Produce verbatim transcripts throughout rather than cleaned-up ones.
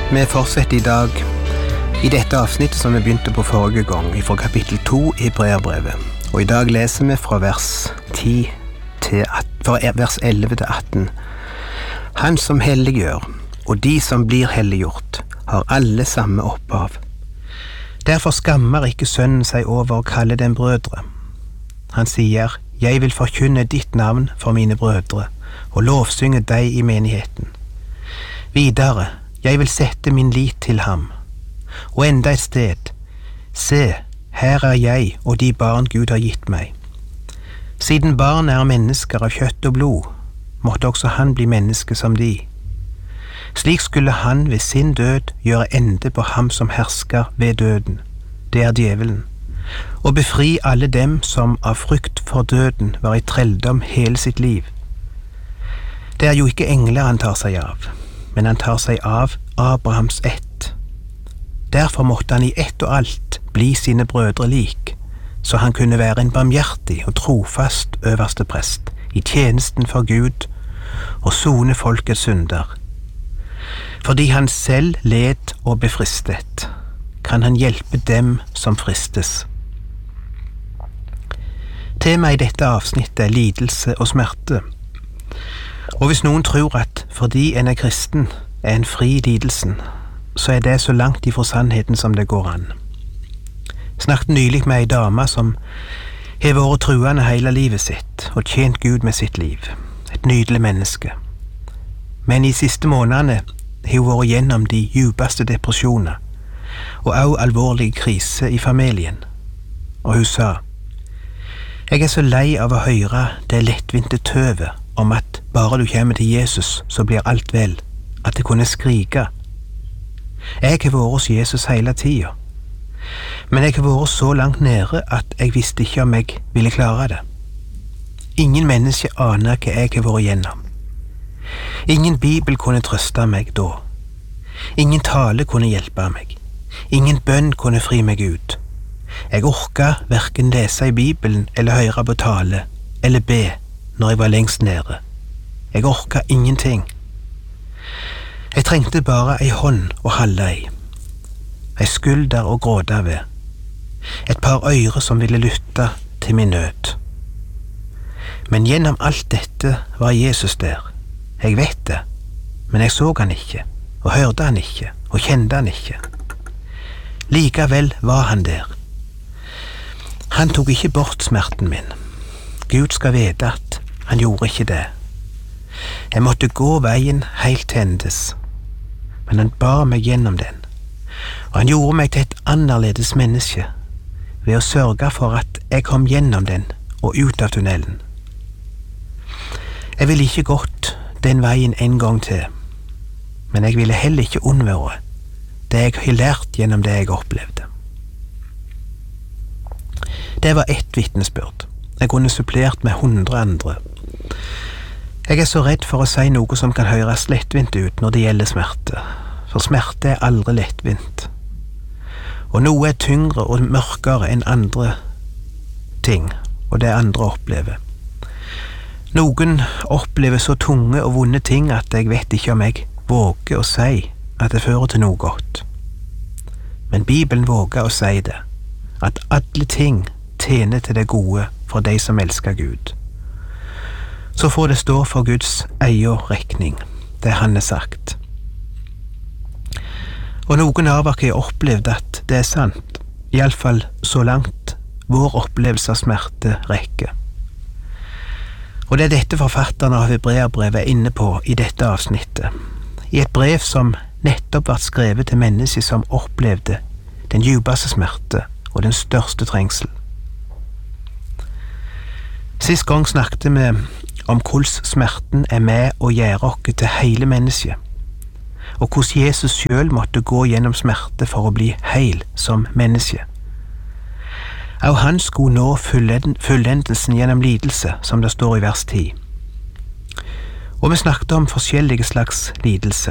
Vi fortsetter i dag i dette avsnittet som vi begynte på forrige gang, fra kapittel to i Hebreerbrevet. Og i dag leser vi fra vers ti til fra vers elleve til atten. Han som helliggjør, og de som blir helliggjort, har alle samme opphav. Derfor skammer ikke sønnen seg over å kalle dem brødre. Han sier, jeg vil forkynne ditt navn for mine brødre, og lovsynge deg i menigheten. Videre, jeg vil sette min lit til ham. Og enda et sted, se, her er jeg og de barn Gud har gitt meg. Siden barn er mennesker av kjøtt og blod, måtte også han bli menneske som de. Slik skulle han ved sin død gjøre ende på ham som hersker ved døden, det er djevelen, og befri alle dem som av frykt for døden var i trelldom hele sitt liv. Det er jo ikke engler han tar seg av, men han tar seg av Abrahams ett. Derfor måtte han i ett og alt bli sine brødre lik, så han kunne være en barmhjertig og trofast øverste prest i tjenesten for Gud og sone folkets synder. Fordi han selv led og ble fristet, kan han hjelpe dem som fristes. Temaet i dette avsnittet er lidelse og smerte. Og hvis noen tror at fordi en er kristen, er en fri lidelsen, så er det så langt ifra sannheten som det går an. Jeg snakket nylig med ei dame som har vært truende hele livet sitt og tjent Gud med sitt liv. Et nydelig menneske. Men i siste månedene har hun vært gjennom de djupeste depresjoner og også alvorlige kriser i familien. Og hun sa, jeg er så lei av å høre det lettvinte tøvet om at bare du kommer til Jesus, så blir alt vel, at det kunne skrike. Jeg har vært hos Jesus hele tiden, men jeg har vært så langt nede at jeg visste ikke om jeg ville klare det. Ingen menneske aner hva jeg har vært gjennom. Ingen bibel kunne trøste meg da. Ingen tale kunne hjelpe meg. Ingen bønn kunne fri meg ut. Jeg orket hverken lese i Bibelen eller høre på tale, eller be når jeg var lengst nede. Jeg orket ingenting. Jeg trengte bare ei hånd å holde i, ei skulder å gråte ved, et par øyre som ville lytte til min nød. Men gjennom alt dette var Jesus der. Jeg vet det, men jeg så han ikke, og hørte han ikke, og kjente han ikke. Likevel var han der. Han tok ikke bort smerten min. Gud skal vite at han gjorde ikke det. Jeg måtte gå veien helt til endes, men han bar meg gjennom den, og han gjorde meg til et annerledes menneske ved å sørge for at jeg kom gjennom den og ut av tunnelen. Jeg ville ikke gått den veien en gang til, men jeg ville heller ikke unnvære det jeg har lært gjennom det jeg opplevde. Det var ett vitnesbyrd. Jeg kunne supplert med hundre andre. Jeg er så redd for å si noe som kan høres lettvint ut når det gjelder smerte, for smerte er aldri lettvint. Og noe er tyngre og mørkere enn andre ting, og det andre opplever. Noen opplever så tunge og vonde ting at jeg vet ikke om jeg våger å si at det fører til noe godt. Men Bibelen våger å si det, at alle ting tjener til det gode for de som elsker Gud. Så får det stå for Guds egen regning, det han har sagt. Og noen av oss har opplevd at det er sant, i alle fall så langt vår opplevelse av smerte rekker. Og det er dette forfatteren av Hebreerbrevet er inne på i dette avsnittet, i et brev som nettopp var skrevet til mennesker som opplevde den djupeste smerte og den største trengsel. Sist gang snakket vi om hvordan smerten er med å gjøre oss til hele mennesket, og hvordan Jesus selv måtte gå gjennom smerte for å bli heil som menneske. Og han skulle nå fullendelsen gjennom lidelse, som det står i vers ti. Og vi snakket om forskjellige slags lidelse.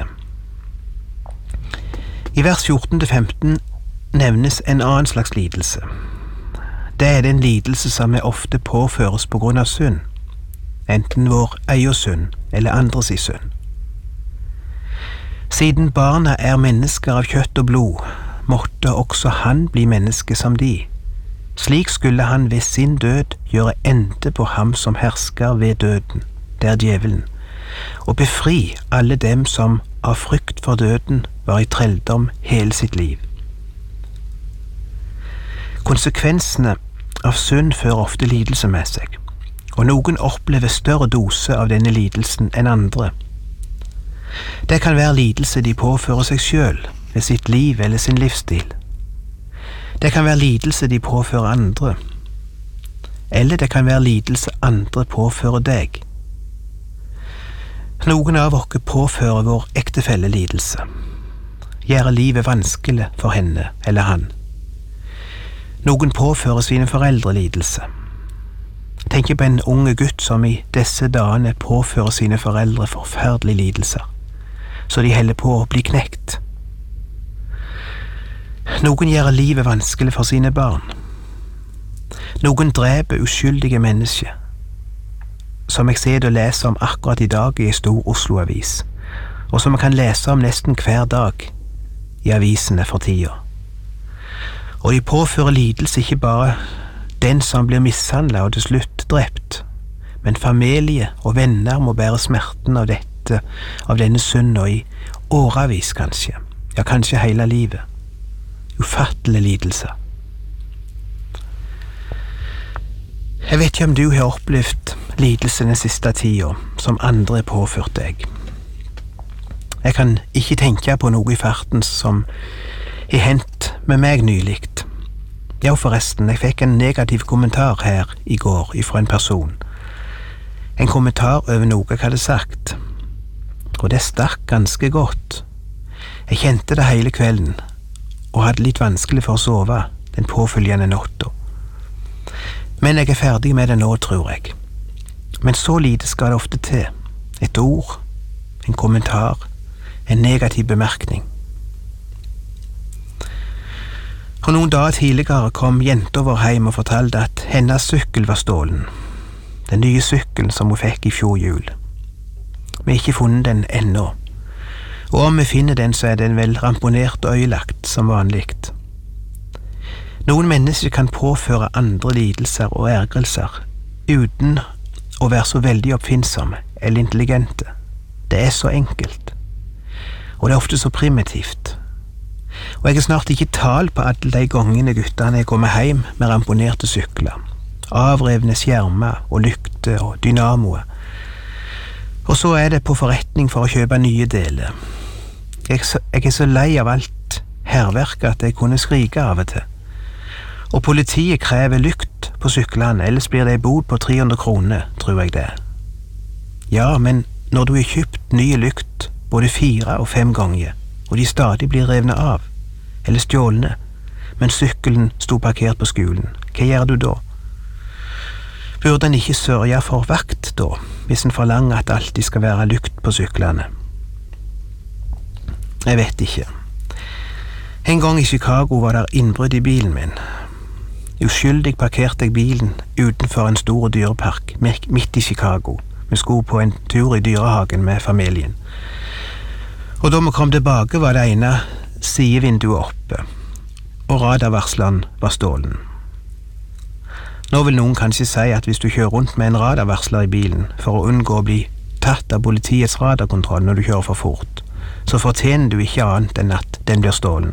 I vers fjorten til femten nevnes en annen slags lidelse. Det er den lidelse som vi ofte påføres på grunn av synd, enten vår egen synd eller andres i synd. Siden barna er mennesker av kjøtt og blod, måtte også han bli menneske som de. Slik skulle han ved sin død gjøre ende på ham som hersker ved døden, det er djevelen, og befri alle dem som av frykt for døden var i trelldom hele sitt liv. Konsekvensene av synd fører ofte lidelse med seg, og noen opplever større dose av denne lidelsen enn andre. Det kan være lidelse de påfører seg selv ved sitt liv eller sin livsstil. Det kan være lidelse de påfører andre, eller det kan være lidelse andre påfører deg. Noen av oss påfører vår ektefelle lidelse, gjør livet vanskelig for henne eller han. Noen påfører sine foreldre lidelse. Tenk på en unge gutt som i disse dagene påfører sine foreldre forferdelige lidelser, så de holder på å bli knekt. Noen gjør livet vanskelig for sine barn. Noen dreper uskyldige mennesker, som jeg ser og leser om akkurat i dag i en stor Oslo-avis, og som man kan lese om nesten hver dag i avisene for tida. Og de påfører lidelse ikke bare den som blir mishandlet og til slutt drept, men familie og venner må bære smerten av dette, av denne synden i årevis kanskje, ja kanskje hele livet. Ufattelig lidelse. Jeg vet ikke om du har opplevd lidelse den siste tida som andre har påført deg. Jeg kan ikke tenke på noe i farten som har hendt med meg nyligt. Ja, forresten, jeg fikk en negativ kommentar her i går ifra en person. En kommentar over noe jeg hadde sagt. Og det stakk ganske godt. Jeg kjente det hele kvelden, og hadde litt vanskelig for å sove den påfølgende natta. Men jeg er ferdig med det nå, tror jeg. Men så lite skal det ofte til. Et ord, en kommentar, en negativ bemerkning. Og noen dager tidligere kom jenta vår hjem og fortalte at hennes sykkel var stålen. Den nye sykkelen som hun fikk i fjor jul. Vi har ikke funnet den ennå. Og om vi finner den, så er den vel ramponert og øyelagt som vanligt. Noen mennesker kan påføre andre lidelser og ergrelser uten å være så veldig oppfinnsomme eller intelligente. Det er så enkelt. Og det er ofte så primitivt. Og jeg er snart ikke tal på alle de gangene guttene er kommet hjem med ramponerte sykler, avrevne skjermer og lykter og dynamoer. Og så er det på forretning for å kjøpe nye deler. Jeg, jeg er så lei av alt herverket at jeg kunne skrike av og til. Og politiet krever lykt på syklene, ellers blir det en bod på tre hundre kroner, tror jeg det. Ja, men når du har kjøpt nye lykt både fire og fem ganger, og de stadig blir revne av, eller stjålne, men sykkelen sto parkert på skolen, hva gjør du da? Burde en ikke sørge for vakt da, hvis en forlanger at det alltid skal være lykt på syklene? Jeg vet ikke. En gang i Chicago var der innbrudd i bilen min. Uskyldig parkerte jeg bilen utenfor en stor dyrepark midt i Chicago. Vi skulle på en tur i dyrehagen med familien. Og da vi kom tilbake var det ene sidevinduet oppe, og radarvarsleren var stålen. Nå vil noen kanskje si at hvis du kjører rundt med en radarvarsler i bilen for å unngå å bli tatt av politiets radarkontroll når du kjører for fort, så fortjener du ikke annet enn at den blir stålen.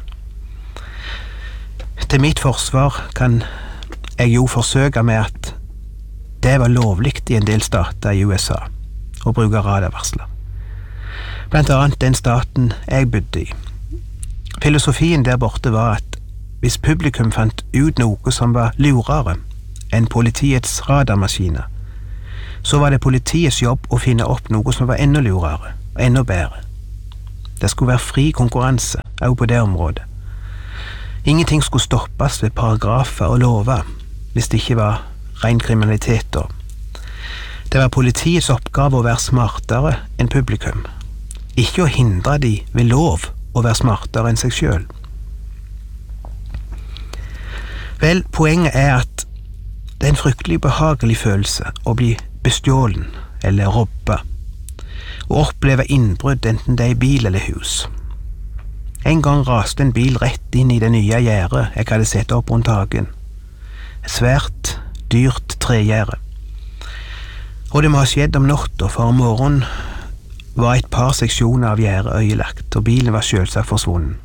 Til mitt forsvar kan jeg jo forsøke med at det var lovligt i en del stater i U S A å bruke radarvarsler. Blant annet den staten jeg bodde i. Filosofien der borte var at hvis publikum fant ut noe som var lurere enn politiets radarmaskiner, så var det politiets jobb å finne opp noe som var enda lurere og enda bedre. Det skulle være fri konkurranse, også på det området. Ingenting skulle stoppes ved paragrafer og lover, hvis det ikke var ren kriminalitet da. Det var politiets oppgave å være smartere enn publikum, ikke å hindre de ved lov å være smartere enn seg selv. Vel, poenget er at det er en fryktelig behagelig følelse å bli bestjålen eller robba. å oppleve innbrudd enten det er i bil eller hus. En gang raste en bil rett inn i det nye gjerdet jeg hadde sett opp rundt hagen. Et svært, dyrt tregjerde. Og det må ha skjedd om natta, for om morgenen var et par seksjoner av gjerdet øyelagt, og bilen var selvsagt forsvunnen.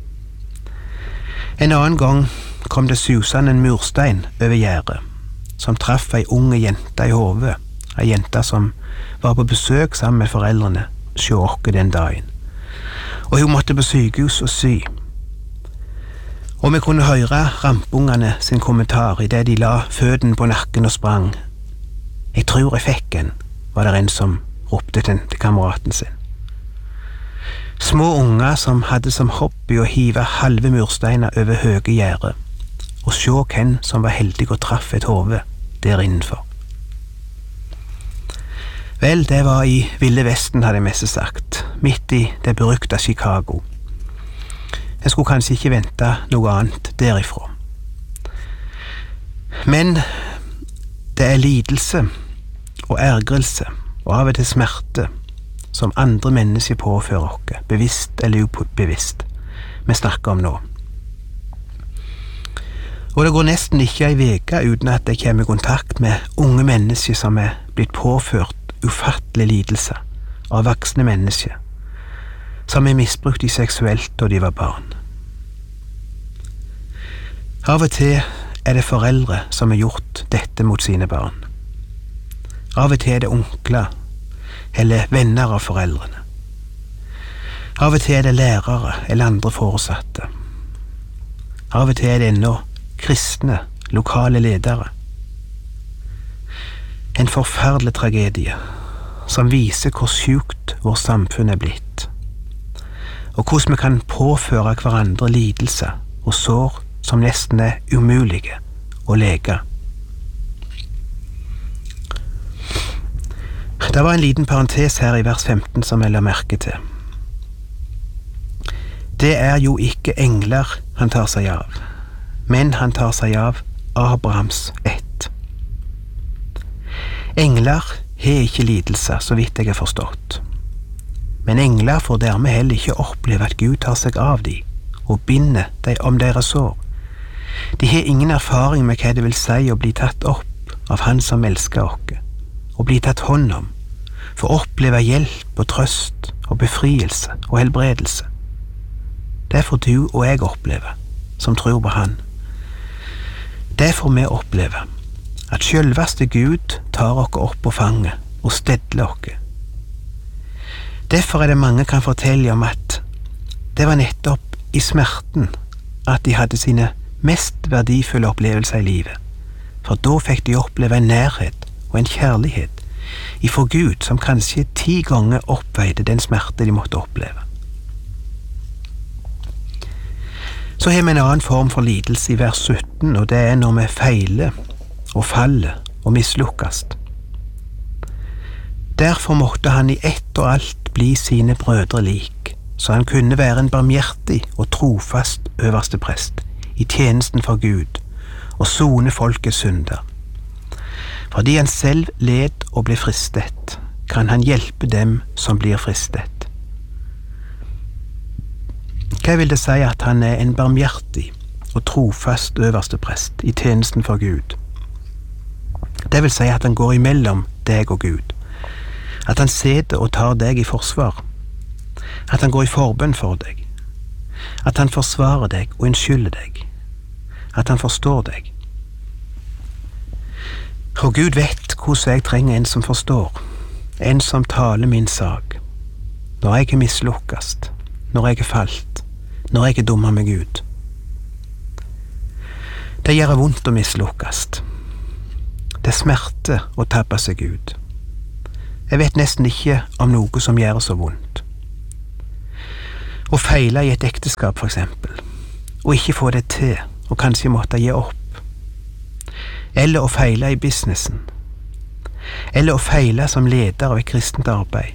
En annen gang kom det susende en murstein over gjerdet, som traff ei unge jente i hodet, ei jente som var på besøk sammen med foreldrene hos oss den dagen. Og hun måtte på sykehus og sy. Og vi kunne høre rampungene sin kommentar i det de la føden på nakken og sprang. Jeg tror jeg fikk en, var det en som ropte til, til kameraten sin. Små unger som hadde som hobby å hive halve mursteiner over høye gjerder, og se hvem som var heldig og traff et hode der innenfor. Vel, det var i Ville Vesten, hadde jeg mest sagt, midt i det berykta Chicago. Jeg skulle kanskje ikke vente noe annet derifra. Men det er lidelse og ergrelse og av og til smerte som andre mennesker påfører oss, bevisst eller ubevisst, vi snakker om nå. Og det går nesten ikke ei veke uten at jeg kommer i kontakt med unge mennesker som er blitt påført ufattelig lidelse av voksne mennesker, som er misbrukt i seksuelt da de var barn. Av og til er det foreldre som har gjort dette mot sine barn. Av og til er det onkler eller venner av foreldrene. Av og til er det lærere eller andre foresatte. Av og til er det ennå kristne, lokale ledere. En forferdelig tragedie som viser hvor sjukt vårt samfunn er blitt, og hvordan vi kan påføre hverandre lidelse og sår som nesten er umulige å lege. Det var en liten parentes her i vers femten som jeg la merke til. Det er jo ikke engler han tar seg av, men han tar seg av Abrahams ett. Engler har ikke lidelse, så vidt jeg har forstått. Men engler får dermed heller ikke oppleve at Gud tar seg av dem og binder dem om deres sår. De har ingen erfaring med hva det vil si å bli tatt opp av Han som elsker oss, og bli tatt hånd om, for å oppleve hjelp og trøst og befrielse og helbredelse. Det får du og jeg oppleve, som tror på Han. Det får vi oppleve, at selveste Gud tar oss opp på fanget og stedler oss. Derfor er det mange kan fortelle om at det var nettopp i smerten at de hadde sine mest verdifulle opplevelser i livet, for da fikk de oppleve en nærhet og en kjærlighet ifra Gud som kanskje ti ganger oppveide den smerte de måtte oppleve. Så har vi en annen form for lidelse i vers sytten, og det er når vi feiler og faller og mislukkes. Derfor måtte han i ett og alt bli sine brødre lik, så han kunne være en barmhjertig og trofast øverste prest i tjenesten for Gud og sone folkets synder. Fordi han selv led og ble fristet, kan han hjelpe dem som blir fristet. Hva vil det si at han er en barmhjertig og trofast øverste prest i tjenesten for Gud? Det vil si at han går imellom deg og Gud, at han sitter og tar deg i forsvar, at han går i forbønn for deg, at han forsvarer deg og unnskylder deg, at han forstår deg. Og Gud vet hvordan jeg trenger en som forstår, en som taler min sak, når jeg er mislukkast, når jeg er falt, når jeg er dummer med Gud. Det gjør vondt å mislukkast. Det smerter å tabbe seg ut. Jeg vet nesten ikke om noe som gjør så vondt. Å feile i et ekteskap, for eksempel, og ikke få det til, og kanskje måtte gi opp. Eller å feile i businessen. Eller å feile som leder av et kristent arbeid.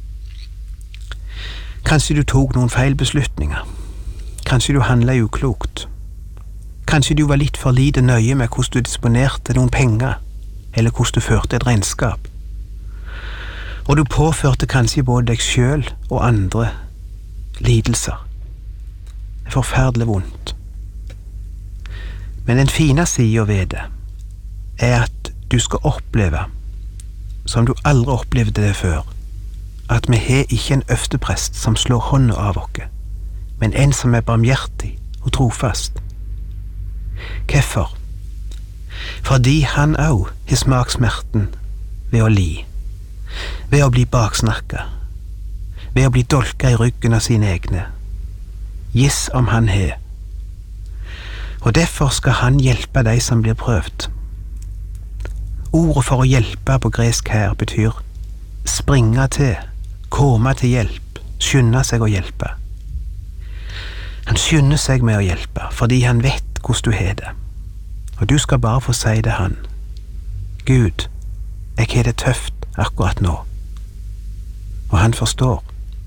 Kanskje du tok noen feil beslutninger. Kanskje du handlet uklokt. Kanskje du var litt for lite nøye med hvordan du disponerte noen penger, eller hvordan du førte et regnskap. og du påførte kanskje både deg selv og andre lidelser. Det er forferdelig vondt. Men den fine siden ved det er at du skal oppleve, som du aldri opplevde det før, at vi har ikke en øversteprest som slår hånda av oss, men en som er barmhjertig og trofast. Hvorfor? Fordi han også har smakt smerten ved å li, ved å bli baksnakket, ved å bli dolket i ryggen av sine egne. Giss om han har. Og derfor skal han hjelpe de som blir prøvd. Ordet for å hjelpe på gresk her betyr springe til, komme til hjelp, skynde seg å hjelpe. Han skynder seg med å hjelpe, fordi han vet hvordan du har det. Og du skal bare få si det han. Gud, jeg har det tøft akkurat nå. Og han forstår.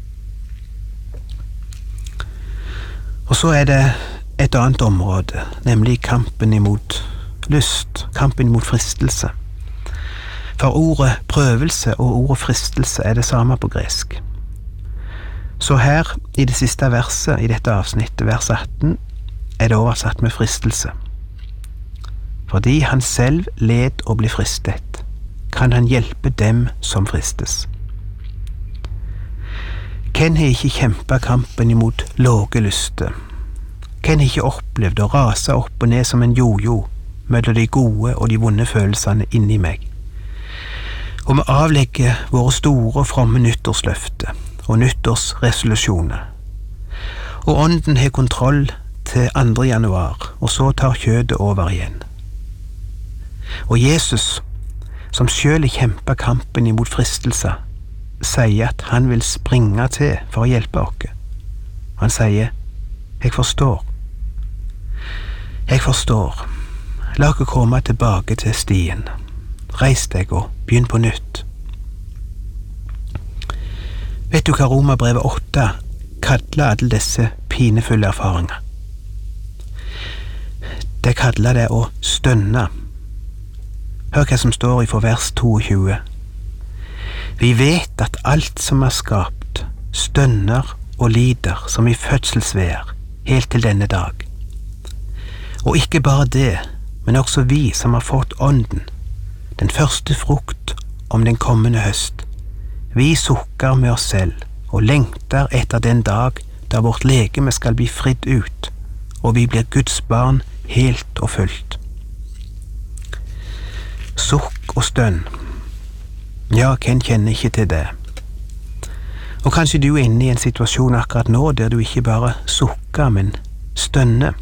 Og så er det et annet område, nemlig kampen imot lyst, kampen imot fristelse. For ordet prøvelse og ordet fristelse er det samme på gresk. Så her, i det siste verset, i dette avsnittet, vers atten, er det oversatt med fristelse. Fordi han selv led å bli fristet, kan han hjelpe dem som fristes. Hvem har ikke kjempet kampen imot låge lyster? Hvem har ikke opplevd å rase opp og ned som en jojo mellom de gode og de vonde følelsene inni meg? Og vi avlegger våre store og fromme nyttårsløfter og nyttårsresolusjoner. Og ånden har kontroll til andre januar, og så tar kjødet over igjen. Og Jesus, som selv kjemper kampen imot fristelser, sier at han vil springe til for å hjelpe oss. Han sier, jeg forstår. Jeg forstår. La oss komme tilbake til stien. Reis deg og begynn på nytt. Vet du hva Romerbrevet åtte kaller alle disse pinefulle erfaringer? Det kaller det å stønne. Hør hva som står i for vers tjueto. Vi vet at alt som er skapt, stønner og lider som i fødselsveer, helt til denne dag. Og ikke bare det, men også vi som har fått ånden, den første frukt om den kommende høst. Vi sukker med oss selv og lengter etter den dag da vårt legeme skal bli fridd ut, og vi blir Guds barn helt og fullt. Sukk og stønn. Ja, hvem kjenner ikke til det? Og kanskje du er inne i en situasjon akkurat nå der du ikke bare sukker, men stønner.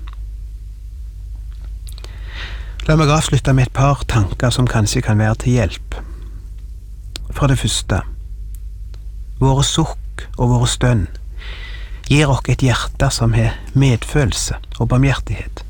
La meg avslutte med et par tanker som kanskje kan være til hjelp. For det første, våre sukk og våre stønn gir oss et hjerte som har medfølelse og barmhjertighet.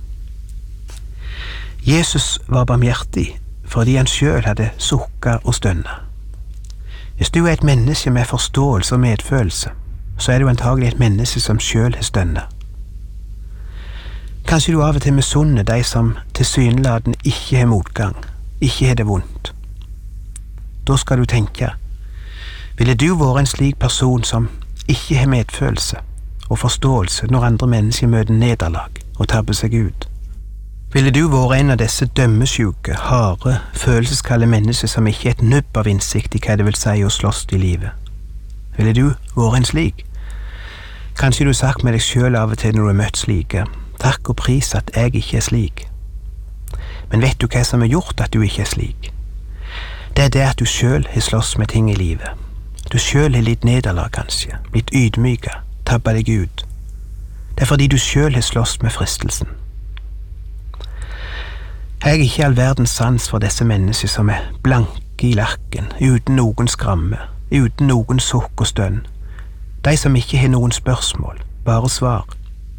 Jesus var barmhjertig fordi han selv hadde sukket og stønnet. Hvis du er et menneske med forståelse og medfølelse, så er du antagelig et menneske som selv har stønnet. Kanskje du av og til misunner de som tilsynelatende ikke har motgang, ikke har det vondt. Da skal du tenke, ville du være en slik person som ikke har medfølelse og forståelse når andre mennesker møter nederlag og tabber seg ut? Ville du være en av disse dømmesjuke, harde, følelseskalde mennesker som ikke er et nubb av innsikt i hva det vil si å slåss i livet? Ville du være en slik? Kanskje du har sagt med deg selv av og til når du har møtt slike, takk og pris at jeg ikke er slik. Men vet du hva som har gjort at du ikke er slik? Det er det at du selv har slåss med ting i livet. Du selv har litt nederlag kanskje, blitt ydmyket, tabbet deg ut. Det er fordi du selv har slåss med fristelsen. Jeg har ikke all verdens sans for disse mennesker som er blanke i lakken, uten noen skramme, uten noen sukk og stønn. De som ikke har noen spørsmål, bare svar.